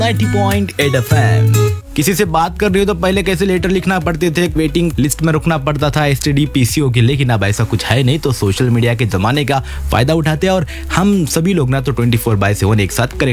90.8 FM। किसी से बात कर रही हो तो पहले कैसे लेटर लिखना पड़ते थे, वेटिंग लिस्ट में रुकना पड़ता था एसटीडी पीसीओ के, लेकिन अब ऐसा कुछ है नहीं। तो सोशल मीडिया के जमाने का फायदा उठाते हैं और हम सभी लोग ना तो 24/7 एक साथ करें